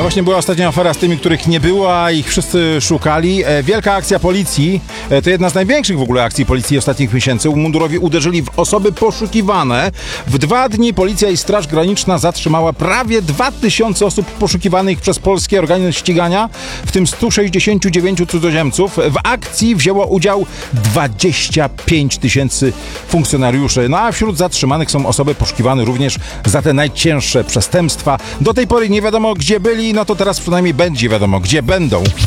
właśnie była ostatnia afera z tymi, których nie było, a ich wszyscy szukali. Wielka akcja policji, to jedna z największych w ogóle akcji policji ostatnich miesięcy. Mundurowi uderzyli w osoby poszukiwane. W 2 dni policja i Straż Graniczna zatrzymała prawie 2000 osób poszukiwanych przez polskie organy ścigania, w tym 169 cudzoziemców. W akcji wzięło udział 25 000 funkcjonariuszy. No a wśród zatrzymanych są osoby poszukiwane również za te najcięższe przestępstwa. Do tej pory nie wiadomo, gdzie byli, no to teraz przynajmniej będzie wiadomo, gdzie będą.